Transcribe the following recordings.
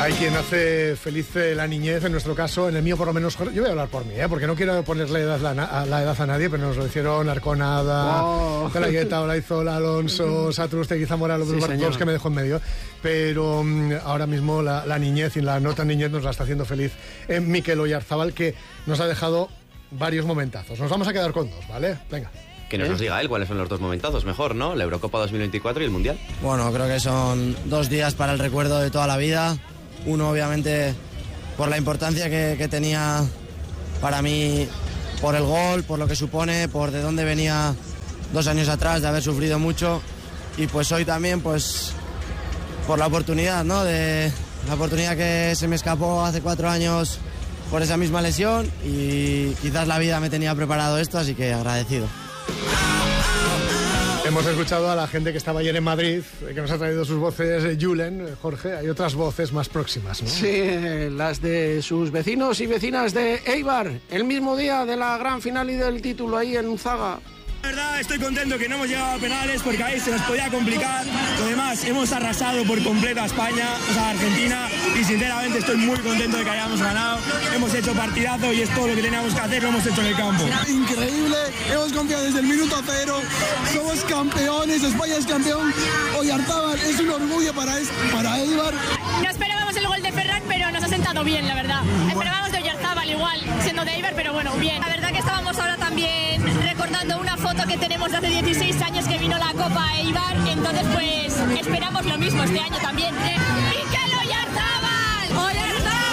Hay quien hace feliz la niñez, en nuestro caso, en el mío por lo menos. Yo voy a hablar por mí, porque no quiero ponerle la edad a nadie, pero nos lo hicieron Arconada, Galayeta, Olaizola, Alonso, Satrustegui, Zamora, los dos que me dejó en medio. Pero ahora mismo la niñez y la no tan niñez nos la está haciendo feliz Mikel Oyarzabal, que nos ha dejado varios momentazos. Nos vamos a quedar con dos, ¿vale? Venga. Que nos diga él cuáles son los dos momentazos, mejor, ¿no? La Eurocopa 2024 y el Mundial. Bueno, creo que son 2 días para el recuerdo de toda la vida. Uno, obviamente, por la importancia que tenía para mí, por el gol, por lo que supone, por de dónde venía 2 años atrás, de haber sufrido mucho. Y pues hoy también, pues, por la oportunidad, ¿no? La oportunidad que se me escapó hace 4 años por esa misma lesión. Y quizás la vida me tenía preparado esto, así que agradecido. Hemos escuchado a la gente que estaba ayer en Madrid, que nos ha traído sus voces, Julen, Jorge. Hay otras voces más próximas, ¿no? Sí, las de sus vecinos y vecinas de Eibar, el mismo día de la gran final y del título ahí en Unzaga. La verdad estoy contento que no hemos llegado a penales porque ahí se nos podía complicar. Además hemos arrasado por completo a España, o sea, a Argentina, y sinceramente estoy muy contento de que hayamos ganado. Hemos hecho partidazo y es todo lo que teníamos que hacer, lo hemos hecho en el campo. Increíble, hemos confiado desde el minuto 0, somos campeones, España es campeón. Oyarzabal es un orgullo para Eibar. No esperábamos el gol de Ferran, pero nos ha sentado bien, la verdad. Esperábamos de Oyarzabal igual, siendo de Eibar, pero bueno, bien. La verdad que estábamos ahora también recordando una foto que tenemos de hace 16 años que vino la Copa a Eibar, entonces pues esperamos lo mismo este año también. ¡Mikel Oyarzabal! ¡Oyarzabal!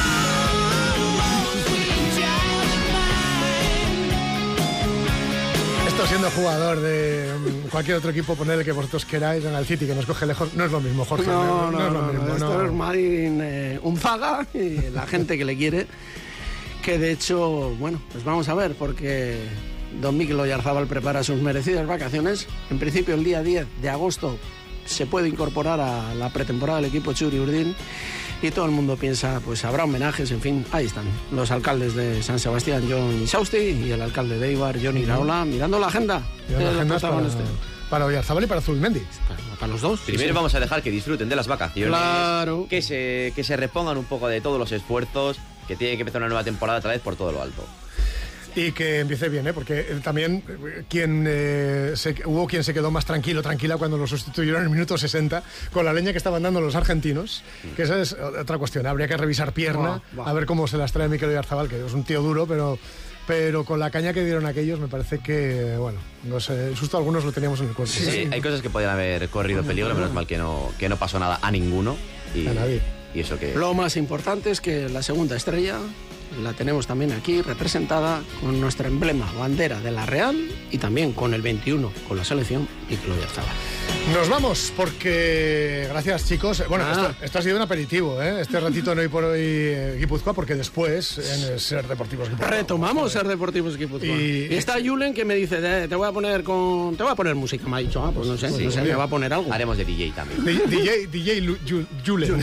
Esto siendo jugador de cualquier otro equipo, ponerle que vosotros queráis en el City, que nos coge lejos, no es lo mismo, Jorge. No, es lo mismo. Esto es Marín Unzaga y la gente que le quiere, que de hecho, bueno, pues vamos a ver, porque don Mikel Oyarzabal prepara sus merecidas vacaciones. En principio el día 10 de agosto se puede incorporar a la pretemporada del equipo Txuri Urdin y todo el mundo piensa, pues habrá homenajes, en fin, ahí están los alcaldes de San Sebastián, Jon Isausti, y el alcalde de Eibar, Jon Iraola, mirando la agenda. Para Oyarzabal y para Zubimendi. Para los dos. Primero vamos a dejar que disfruten de las vacaciones, claro, que se repongan un poco de todos los esfuerzos, que tienen que empezar una nueva temporada otra vez por todo lo alto. Y que empiece bien, porque también hubo quien se quedó más tranquila cuando lo sustituyeron en el minuto 60 con la leña que estaban dando los argentinos, que esa es otra cuestión. Habría que revisar pierna, a ver cómo se las trae Mikel Oyarzabal, que es un tío duro, pero con la caña que dieron aquellos me parece que, bueno, no sé, justo algunos lo teníamos en el cuerpo. Sí, hay cosas que podrían haber corrido peligro, menos mal que no pasó nada a ninguno. A nadie. Y eso que... Lo más importante es que la segunda estrella la tenemos también aquí representada con nuestro emblema, bandera de la Real, y también con el 21, con la selección, Mikel Oyarzabal. Nos vamos porque, gracias chicos, bueno, esto ha sido un aperitivo, este ratito en Hoy por Hoy Guipúzcoa, porque después en Ser Deportivos Guipúzcoa retomamos Ser Deportivos Guipúzcoa y está Julen que me dice, te voy a poner música, me ha dicho, pues no sé, me va a poner algo. Haremos de DJ también. DJ Julen.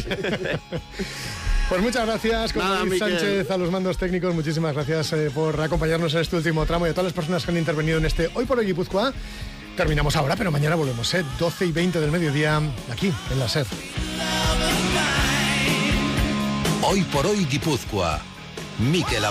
Pues muchas gracias, con David Sánchez a los mandos técnicos. Muchísimas gracias por acompañarnos en este último tramo y a todas las personas que han intervenido en este Hoy por Hoy Guipúzcoa. Terminamos ahora, pero mañana volvemos, 12:20 del mediodía, aquí en la SER. Hoy por Hoy Guipúzcoa. Mikel